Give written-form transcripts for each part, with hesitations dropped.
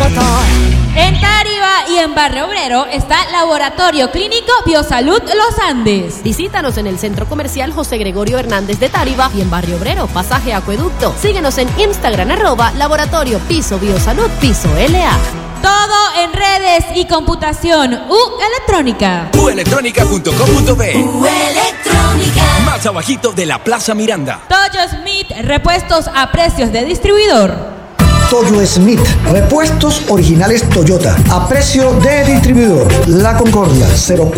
motor. En Tariba y en Barrio Obrero está Laboratorio Clínico Biosalud Los Andes. Visítanos en el Centro Comercial José Gregorio Hernández de Tariba y en Barrio Obrero, Pasaje Acueducto. Síguenos en Instagram, @Laboratorio Piso Biosalud Piso LA. Todo en redes y computación. Electrónica. Electrónica.com.be. Electrónica. Más abajito de la Plaza Miranda. Toyo Smith, repuestos a precios de distribuidor. Toyo Smith, repuestos originales Toyota, a precio de distribuidor. La Concordia,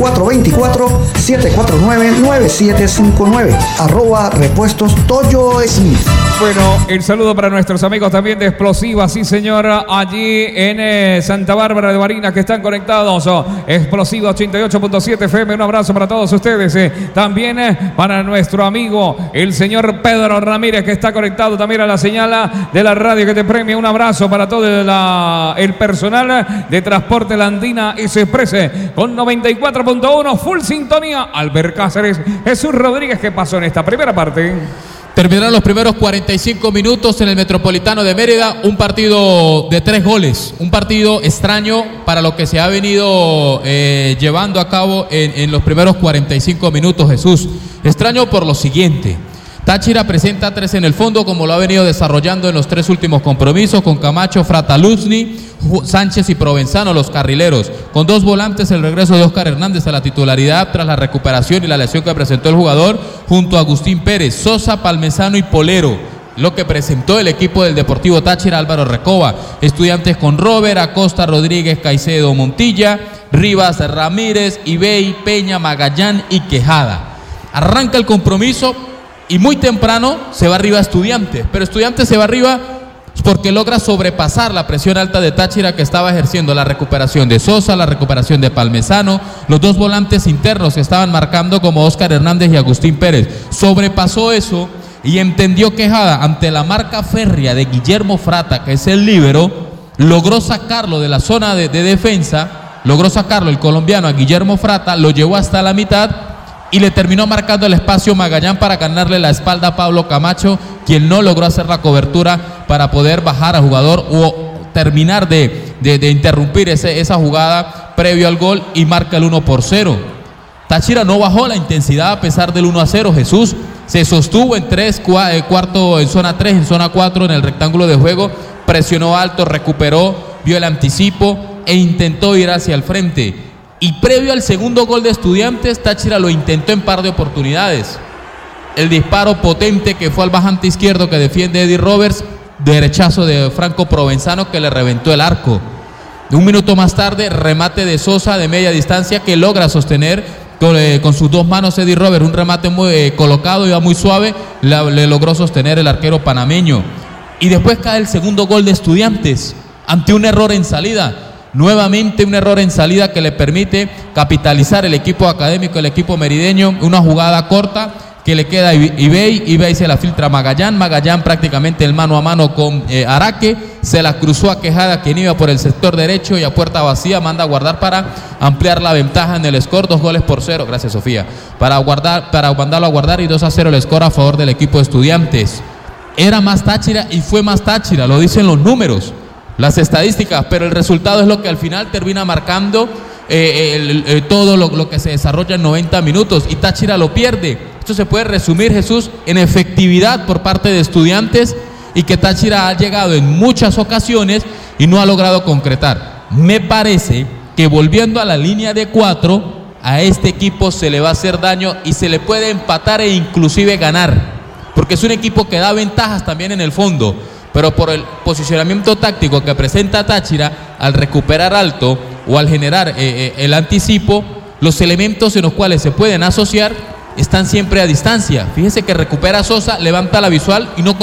0424-749-9759, @repuestos Toyo Smith. Bueno, el saludo para nuestros amigos también de Explosiva, sí señora, allí en Santa Bárbara de Barinas que están conectados. Explosiva 88.7 FM, un abrazo para todos ustedes. También para nuestro amigo, el señor Pedro Ramírez, que está conectado también a la señal de la radio que te premia. Un abrazo para todo el personal de Transporte La Andina Express con 94.1, full sintonía. Albert Cáceres, Jesús Rodríguez, ¿qué pasó en esta primera parte? Terminaron los primeros 45 minutos en el Metropolitano de Mérida, un partido de 3 goles, un partido extraño para lo que se ha venido llevando a cabo en los primeros 45 minutos, Jesús. Extraño por lo siguiente: Táchira presenta 3 en el fondo, como lo ha venido desarrollando en los 3 últimos compromisos, con Camacho, Frataluzzi, Sánchez y Provenzano, los carrileros. Con 2 volantes, el regreso de Óscar Hernández a la titularidad tras la recuperación y la lesión que presentó el jugador, junto a Agustín Pérez, Sosa, Palmesano y Polero. Lo que presentó el equipo del Deportivo Táchira, Álvaro Recoba. Estudiantes con Robert, Acosta, Rodríguez, Caicedo, Montilla, Rivas, Ramírez, Ibey, Peña, Magallán y Quejada. Arranca el compromiso y muy temprano se va arriba Estudiantes, pero Estudiantes se va arriba porque logra sobrepasar la presión alta de Táchira, que estaba ejerciendo la recuperación de Sosa, la recuperación de Palmesano, los 2 volantes internos que estaban marcando como Óscar Hernández y Agustín Pérez. Sobrepasó eso y entendió Quejada, ante la marca férrea de Guillermo Frata, que es el líbero, logró sacarlo de la zona de defensa, logró sacarlo el colombiano a Guillermo Frata, lo llevó hasta la mitad y le terminó marcando el espacio Magallán para ganarle la espalda a Pablo Camacho, quien no logró hacer la cobertura para poder bajar al jugador o terminar de interrumpir esa jugada previo al gol, y marca el 1-0. Táchira no bajó la intensidad a pesar del 1-0, Jesús. Se sostuvo en zona 3, en zona 4, en el rectángulo de juego, presionó alto, recuperó, vio el anticipo e intentó ir hacia el frente. Y previo al segundo gol de Estudiantes, Táchira lo intentó en par de oportunidades. El disparo potente que fue al bajante izquierdo que defiende Eddie Roberts, derechazo de Franco Provenzano que le reventó el arco. Un minuto más tarde, remate de Sosa de media distancia que logra sostener con sus 2 manos Eddie Roberts, un remate muy colocado, iba muy suave, le logró sostener el arquero panameño. Y después cae el segundo gol de Estudiantes ante un error en salida. Nuevamente un error en salida que le permite capitalizar el equipo académico, el equipo merideño. Una jugada corta que le queda a Ibey se la filtra a Magallán prácticamente el mano a mano con Araque, se la cruzó a Quejada, quien iba por el sector derecho, y a puerta vacía manda a guardar para ampliar la ventaja en el score, 2-0, gracias Sofía, para mandarlo a guardar, y 2-0 el score a favor del equipo de Estudiantes. Era más Táchira y fue más Táchira, lo dicen los números, las estadísticas, pero el resultado es lo que al final termina marcando todo lo que se desarrolla en 90 minutos, y Táchira lo pierde. Esto se puede resumir, Jesús, en efectividad por parte de Estudiantes, y que Táchira ha llegado en muchas ocasiones y no ha logrado concretar. Me parece que volviendo a la línea de 4, a este equipo se le va a hacer daño y se le puede empatar e inclusive ganar, porque es un equipo que da ventajas también en el fondo, pero por el posicionamiento táctico que presenta Táchira, al recuperar alto o al generar el anticipo, los elementos en los cuales se pueden asociar están siempre a distancia. Fíjese que recupera Sosa, levanta la visual y no